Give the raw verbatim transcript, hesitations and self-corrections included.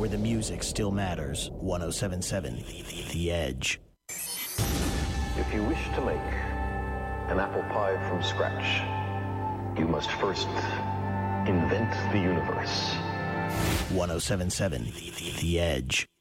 where the music still matters. one oh seven point seven The Edge. If you wish to make an apple pie from scratch, you must first invent the universe. one oh seven point seven The Edge.